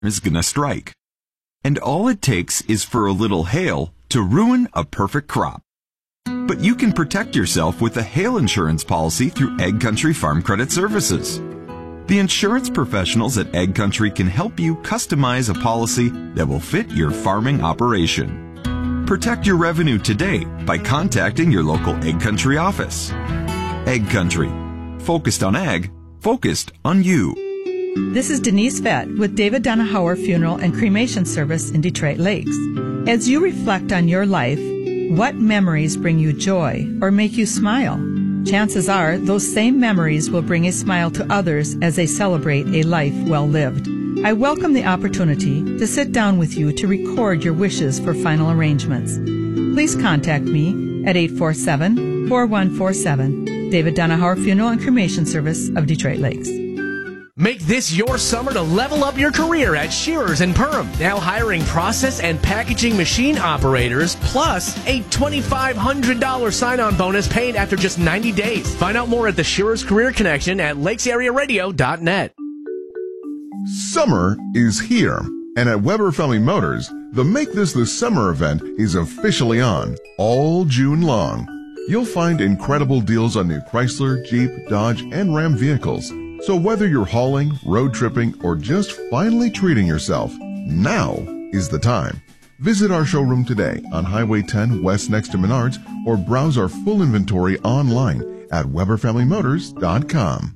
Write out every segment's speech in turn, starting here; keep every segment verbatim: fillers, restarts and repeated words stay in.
is gonna strike. And all it takes is for a little hail to ruin a perfect crop. But you can protect yourself with a hail insurance policy through Ag Country Farm Credit Services. The insurance professionals at Ag Country can help you customize a policy that will fit your farming operation. Protect your revenue today by contacting your local Ag Country office. Ag Country. Focused on ag, focused on you. This is Denise Vett with David Donahauer Funeral and Cremation Service in Detroit Lakes. As you reflect on your life, what memories bring you joy or make you smile? Chances are those same memories will bring a smile to others as they celebrate a life well lived. I welcome the opportunity to sit down with you to record your wishes for final arrangements. Please contact me at eight four seven, four one four seven. David Donahauer Funeral and Cremation Service of Detroit Lakes. Make this your summer to level up your career at Shearers and Perm. Now hiring process and packaging machine operators, plus a twenty-five hundred dollars sign-on bonus paid after just ninety days. Find out more at the Shearers Career Connection at lakes area radio dot net. Summer is here, and at Weber Family Motors, the Make This the Summer event is officially on all June long. You'll find incredible deals on new Chrysler, Jeep, Dodge, and Ram vehicles. So whether you're hauling, road tripping, or just finally treating yourself, now is the time. Visit our showroom today on Highway ten West next to Menards, or browse our full inventory online at weber family motors dot com.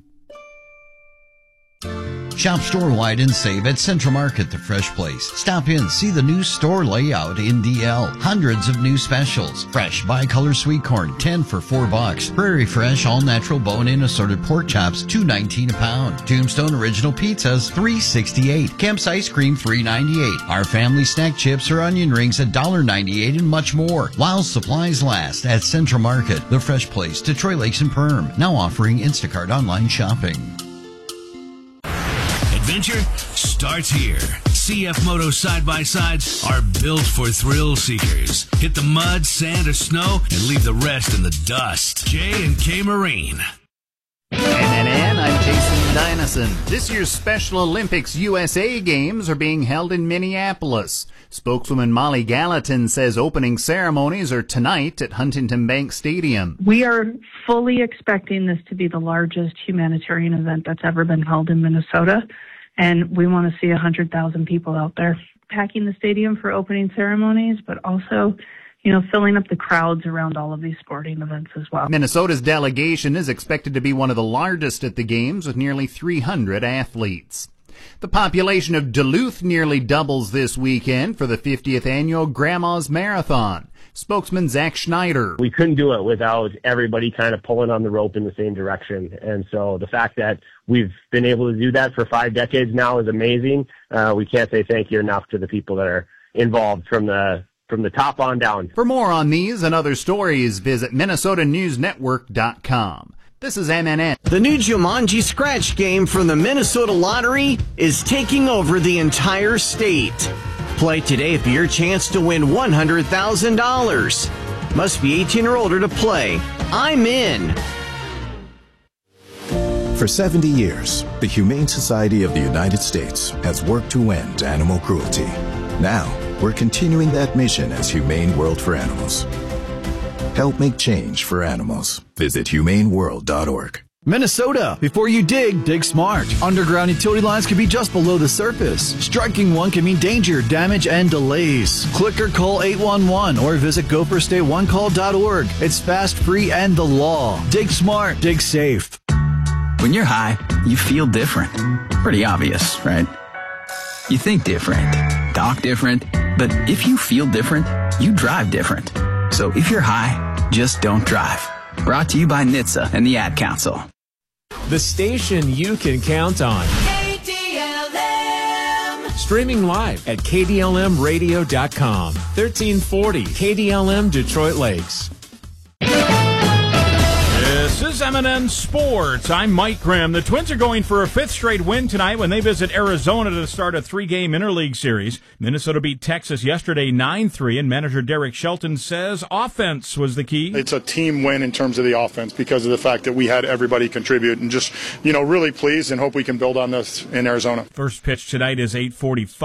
Shop store-wide and save at Central Market, the fresh place. Stop in, see the new store layout in D L. Hundreds of new specials. Fresh bicolor sweet corn, ten for four bucks. Prairie Fresh all-natural bone-in assorted pork chops, two nineteen a pound. Tombstone original pizzas, three sixty-eight. Kemp's ice cream, three ninety-eight. Our family snack chips or onion rings, one ninety-eight, and much more. While supplies last at Central Market, the fresh place, Detroit Lakes and Perm. Now offering Instacart online shopping. Adventure starts here. C F Moto side-by-sides are built for thrill seekers. Hit the mud, sand, or snow, and leave the rest in the dust. J and K Marine. N N N, I'm Jason Dynison. This year's Special Olympics U S A Games are being held in Minneapolis. Spokeswoman Molly Gallatin says opening ceremonies are tonight at Huntington Bank Stadium. We are fully expecting this to be the largest humanitarian event that's ever been held in Minnesota, and we want to see one hundred thousand people out there packing the stadium for opening ceremonies, but also, you know, filling up the crowds around all of these sporting events as well. Minnesota's delegation is expected to be one of the largest at the Games with nearly three hundred athletes. The population of Duluth nearly doubles this weekend for the fiftieth annual Grandma's Marathon. Spokesman Zach Schneider. We couldn't do it without everybody kind of pulling on the rope in the same direction. And so the fact that we've been able to do that for five decades now is amazing. Uh, we can't say thank you enough to the people that are involved from the from the top on down. For more on these and other stories, visit minnesota news network dot com. This is M N N. The new Jumanji Scratch game from the Minnesota Lottery is taking over the entire state. Play today for your chance to win one hundred thousand dollars. Must be eighteen or older to play. I'm in. For seventy years, the Humane Society of the United States has worked to end animal cruelty. Now, we're continuing that mission as Humane World for Animals. Help make change for animals. Visit humane world dot org. Minnesota, before you dig, dig smart. Underground utility lines can be just below the surface. Striking one can mean danger, damage, and delays. Click or call eight one one or visit go for stay one call dot org. It's fast, free, and the law. Dig smart, dig safe. When you're high, you feel different. Pretty obvious, right? You think different, talk different, but if you feel different, you drive different. So if you're high, just don't drive. Brought to you by N H T S A and the Ad Council. The station you can count on. K D L M. Streaming live at K D L M radio dot com. thirteen forty K D L M Detroit Lakes. This This is M and N Sports. I'm Mike Grimm. The Twins are going for a fifth straight win tonight when they visit Arizona to start a three-game interleague series. Minnesota beat Texas yesterday nine three, and manager Derek Shelton says offense was the key. It's a team win in terms of the offense because of the fact that we had everybody contribute, and just, you know, really pleased and hope we can build on this in Arizona. First pitch tonight is eight forty-five.